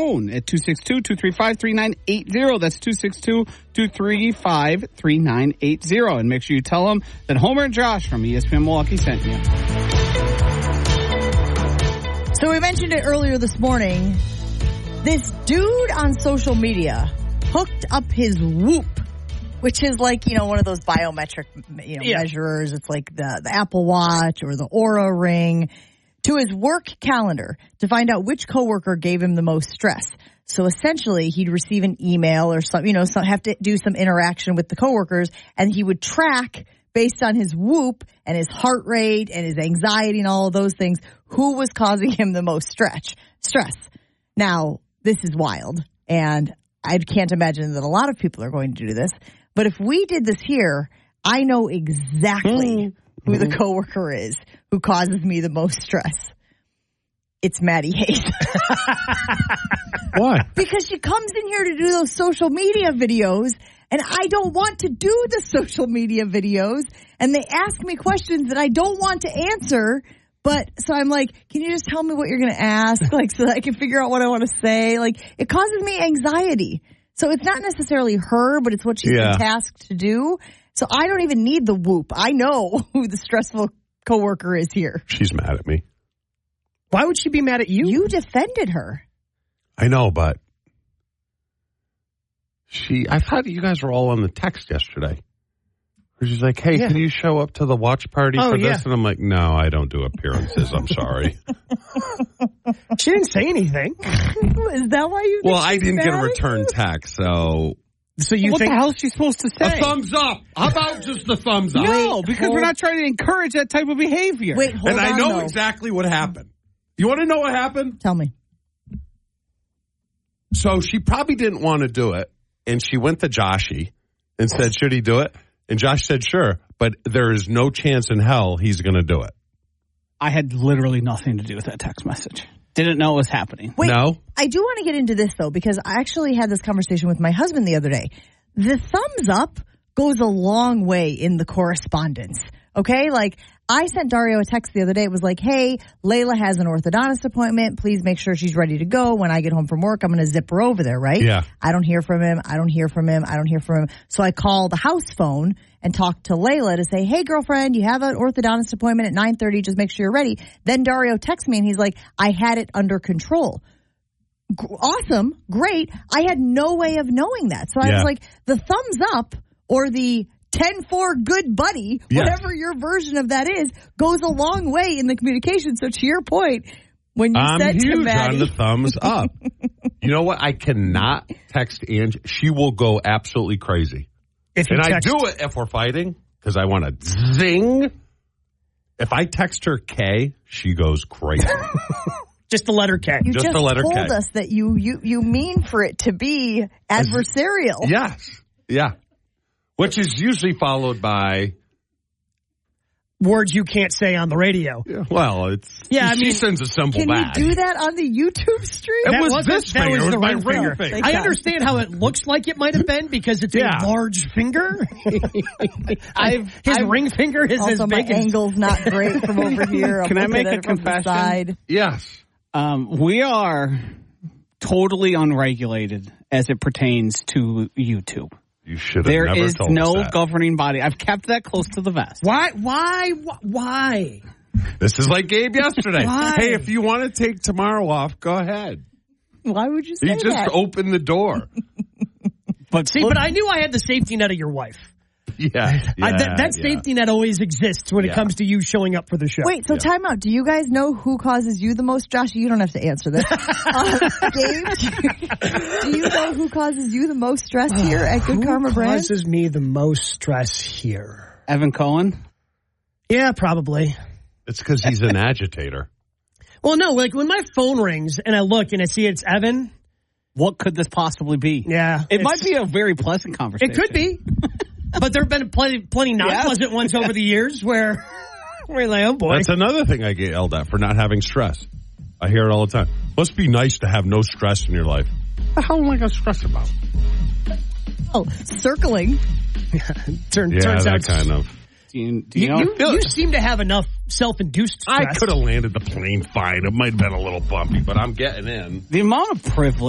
phone at 262-235-3980. That's 262-235-3980. And make sure you tell them that Homer and Josh from ESPN Milwaukee sent you. So we mentioned it earlier this morning. This dude on social media hooked up his Whoop, which is like, one of those biometric measurers. It's like the Apple Watch or the Oura Ring, to his work calendar to find out which coworker gave him the most stress. So essentially, he'd receive an email or something, have to do some interaction with the coworkers, and he would track based on his Whoop and his heart rate and his anxiety and all of those things, who was causing him the most stress. Now, this is wild, and I can't imagine that a lot of people are going to do this. But if we did this here, I know exactly who the coworker is who causes me the most stress. It's Maddie Hayes. Why? Because she comes in here to do those social media videos, and I don't want to do the social media videos, and they ask me questions that I don't want to answer. But so I'm like, can you just tell me what you're going to ask? So that I can figure out what I want to say. It causes me anxiety. So it's not necessarily her, but it's what she's been tasked to do. So I don't even need the Whoop. I know who the stressful coworker is here. She's mad at me. Why would she be mad at you? You defended her. I know, but I thought you guys were all on the text yesterday. She's like, hey, can you show up to the watch party for this? And I'm like, no, I don't do appearances. I'm sorry. She didn't say anything. Is that why you Well, I didn't get a return text, so you what think... the hell is she supposed to say? A thumbs up. How about just the thumbs up? No, because we're not trying to encourage that type of behavior. Wait, hold on, I know exactly what happened. You want to know what happened? Tell me. So she probably didn't want to do it, and she went to Joshy and said, should he do it? And Josh said, sure, but there is no chance in hell he's going to do it. I had literally nothing to do with that text message. Didn't know it was happening. Wait, no? I do want to get into this, though, because I actually had this conversation with my husband the other day. The thumbs up goes a long way in the correspondence, okay? I sent Dario a text the other day. It was like, hey, Layla has an orthodontist appointment. Please make sure she's ready to go. When I get home from work, I'm going to zip her over there, right? Yeah. I don't hear from him. So I call the house phone and talk to Layla to say, hey, girlfriend, you have an orthodontist appointment at 9:30. Just make sure you're ready. Then Dario texts me, and he's like, I had it under control. Awesome. Great. I had no way of knowing that. So I was like, the thumbs up or the 10-4 good buddy, whatever your version of that is, goes a long way in the communication. So to your point, when you said to Maddie, on the thumbs up. You know what? I cannot text Angie. She will go absolutely crazy. I do it if we're fighting because I want to zing. If I text her K, she goes crazy. Just the letter K. You just the letter told K. us that you mean for it to be adversarial. Yes. Yeah. Which is usually followed by words you can't say on the radio. Yeah, well, she sends a symbol back. Can you do that on the YouTube stream? That was the ring finger. I understand how it looks like it might have been because it's a large finger. His ring finger is also as big. My angle's not great from over here. Can I make a confession? Yes. We are totally unregulated as it pertains to YouTube. You should have There never is told us no that. governing body. I've kept that close to the vest. Why? This is like Gabe yesterday. Why? Hey, if you want to take tomorrow off, go ahead. Why would you say that? You just opened the door. But I knew I had the safety net of your wife. That safety net always exists when it comes to you showing up for the show. Wait, so time out. Do you guys know who causes you the most? Josh, you don't have to answer this. Gabe, do you know who causes you the most stress here at Good Karma Brand? Who causes me the most stress here? Evan Cohen? Yeah, probably. It's because he's an agitator. Well, no, when my phone rings and I look and I see it's Evan. What could this possibly be? Yeah. It might be a very pleasant conversation. It could be. But there have been plenty not pleasant ones over the years where we're like, oh boy. That's another thing I get yelled at for not having stress. I hear it all the time. Must be nice to have no stress in your life. What the hell am I going to stress about? Oh, circling. Turns out kind of. Do you know? You seem to have enough self-induced stress. I could have landed the plane fine. It might have been a little bumpy, but I'm getting in. The amount of privilege